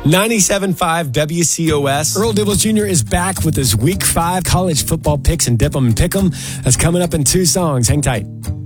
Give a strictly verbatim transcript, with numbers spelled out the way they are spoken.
ninety-seven point five W C O S. Earl Dibbles Junior is back with his Week five college football picks and Dip 'em and Pick 'em. That's coming up in two songs. Hang tight.